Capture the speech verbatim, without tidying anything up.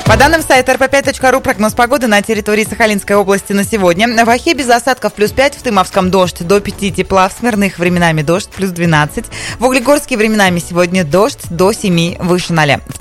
По данным сайта эр пэ пять точка ру, прогноз погоды на территории Сахалинской области на сегодня. В Ахе без осадков плюс пять, в Тымовском дождь до пяти тепла, в Смирных временами дождь плюс двенадцать. В Углегорске временами сегодня дождь до семи, выше ноля.